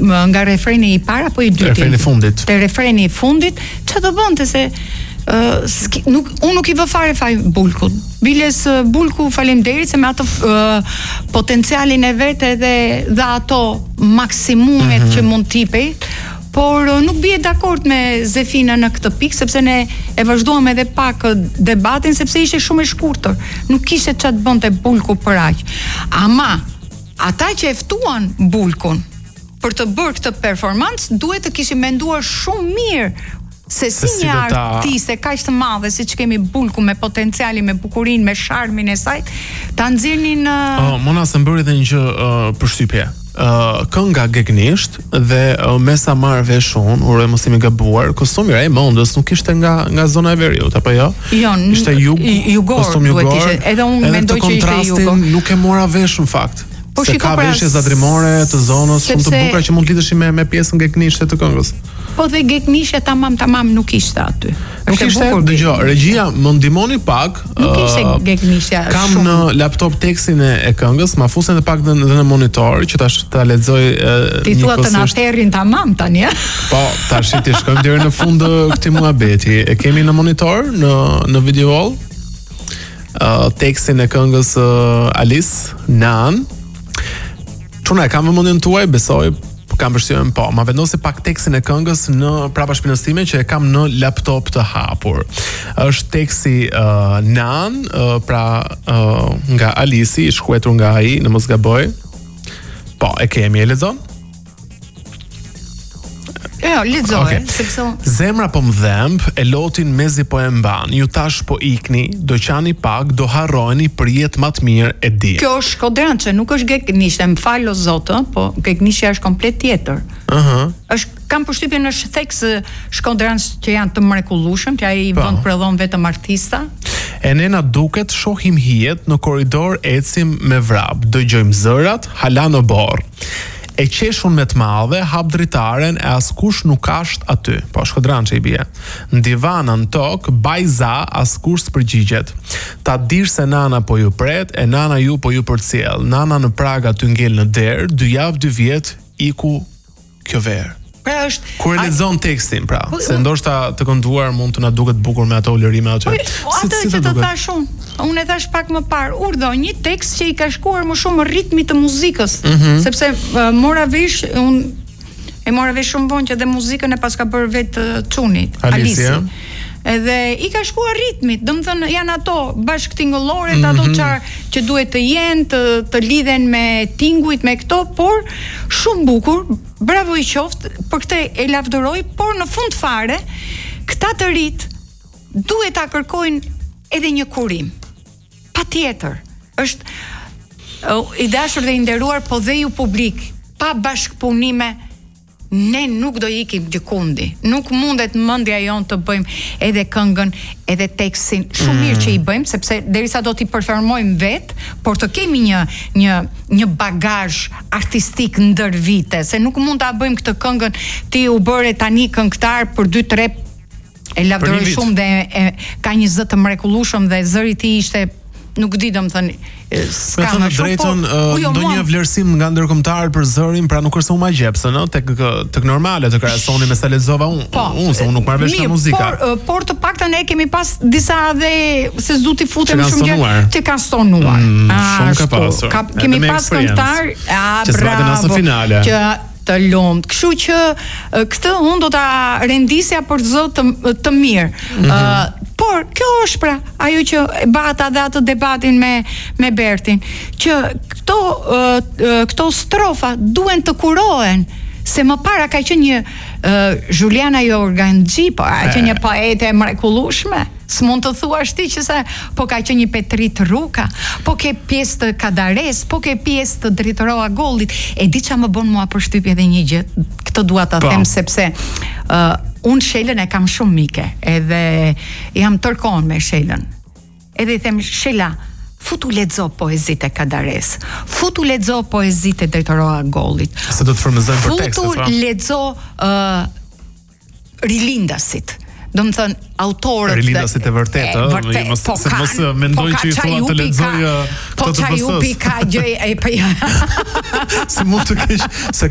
nga refreni I parë apo I dyti? Refreni I fundit. Te refreni I fundit, çfarë do bënte se unë nuk I vë fare faj Bulkut. Biles Bulku faleminderit se me atë potencialin e vet edhe dha ato maksimumet që mund t'jepej, por nuk bie dakord me Zefina në këtë pikë sepse ne e vazhduam edhe pak debatin sepse ishte shumë e shkurtër. Nuk kishte ç'a të bënte Bulku për aq. Ama ata që e ftuan Bulkun për të bërë këtë performancë duhet të kishin menduar shumë mirë se si një artiste kaq të madhe siç kemi Bulku me potencialin, me bukurinë, me charmin e saj, ta nxjerrnin Mona se mbëri edhe një gjë përshtypje. Kënga Gegnisht dhe me sa marr vesh unë, uroj mos jemi gabuar, kostumi I Raimondës nuk ishte nga zona e veriut, apo jo? Jo, ishte jugor, kostum duhet ishte. Edhe unë mendoj që ishte jugor. Nuk e mora vesh në fakt. Se ka veshje zadrimore të zonës shumë të bukura që mund të lidheshin me pjesën Gegnishte të këngës. Po dhe Gegnishte tamam nuk ishte aty. Nuk ishte, dëgjoj, regjia më ndihmoni pak. Nuk ishte Gegnishte. Kam në laptop tekstin e këngës, ma fusen edhe pak dhe në monitor që ta lexoj ti thua të na terrin tamam tani, a? Po, tash ti shkojmë deri në fund këtij muhabeti. E kemi në monitor, në video wall. Tekstin e këngës Alice Nan. Çuna e kam vëmendjen tuaj, besoj, kam përshtypjen po. Ma vendosi pak tekstin e këngës në prapa shpinës time që e kam në laptop të hapur. Është teksti Nan, nga Alisi, I shkruar nga ai, në mos gaboj. Po, e kemi, e lexon? Jo, lexoj, sepse zemra po m'dhemb, e lotin mezi po e mban. Ju tash po ikni, do qani pak, do harrojni për jetë më të mirë e di. Kjo është Shkodrançe, nuk është Gegnishte, më fal o Zot, po Gegnishte është komplet tjetër. Kam përshtypjen është theks Shkodrançe që janë të mrekullueshëm, që ai vend prodhon vetëm artista. E ne na duket shohim hijet në korridor ecim me vrap, dëgjojmë zërat, hala në borë. E qeshun me të madhe, hap dritaren e askush nuk asht aty. Po, Shkodrançe I bie. Në divana në tokë, bajza askush s'përgjigjet. Ta dirë se nana po ju pret, e nana ju po ju përcjell. Nana në prag aty ngel në derë, 2 javë 2 vjet, iku kjo verë. Pra është kur e lexon tekstin, pra, se ndoshta të kënduar mund të na duket bukur me ato lërime aty. Atë që të thash unë e thash pak më parë, urdhë një tekst që I ka shkuar më shumë ritmit të muzikës, sepse mora vesh shumë vonë që dhe muzikën e paska bërë vetë Çuni, Alisi. Edhe I ka shkuar ritmit, domethënë janë ato bashkëtingëllore, ato që duhet të jenë, të lidhen me tingujt, me këto, por shumë bukur. Bravo I qoftë, për këtë e lavdëroj, por në fund fare, këta të rit duhet ta kërkojnë edhe një kurim. Patjetër. Është I dashur dhe I nderuar, po dhe ju publik, pa bashkëpunime ne nuk do ikim gjikundi. Nuk mundet mendja jon të bëjmë edhe këngën, edhe tekstin shumë mirë që I bëjmë, sepse derisa do t'i performojmë vet, por të kemi një bagazh artistik ndër vite, se nuk mund ta bëjmë këtë këngën ti u bëre tani këngëtar për 2-3 e lavdëroj shumë dhe ka një zë të mrekullueshëm dhe zëri I tij ishte nuk di domethënë s'ka më drejton ndonjë vlerësim nga ndërkombëtarët për zërin, pra nuk është se u ma gjepse, tek normale të krahasoni me sa lexova unë se unë nuk marr vesh nga muzika. Por të paktën ne kemi pas disa dhe se s'du t'i futem shumë gjë që kanë stonuar. Shumë ka pasur. Kemi pas këngëtar, që s'vajtën as në finale. Që të lumt. Kështu që këtë unë do ta rendisja për zot të mirë. Por kjo është pra ajo që bata dhe atë debatin me Bertin, që këto strofa duhen të kurohen, se më para ka qenë një Juliana Jorganxhi, po ka qenë një poete e mrekullueshme. S'mund të thuash ti që po ka qenë një Petrit Ruka, po ke pjesë të Kadares, po ke pjesë të Dritoroa Gollit. E di ç'a më bën mua përshtypje edhe një gjë. Këtë dua ta them sepse unë Shelën e kam shumë mike, edhe jam tërkohën me Shelën. Edhe I them Shela, futu lexo poezitë e Kadares, futu lexo poezitë e Dritoroa Gollit. Se do të frymëzojmë për tekstet, futu lexo Rilindasit. Do më thënë, autorët... Rilindasit e vërtet, se mos mendoj që I thua të lexoj këtë të përsës. Po Qajupi ka gjëj... Se mund të kesh, se